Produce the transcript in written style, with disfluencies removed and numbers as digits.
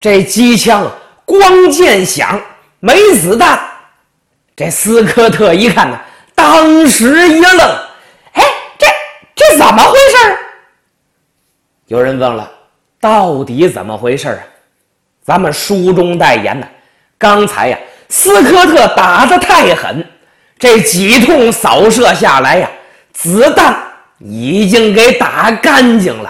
这机枪光见响，没子弹。这斯科特一看呢，当时一愣，哎，这怎么回事？有人问了，到底怎么回事啊？咱们书中代言呢，刚才呀，斯科特打得太狠，这几通扫射下来呀，子弹已经给打干净了。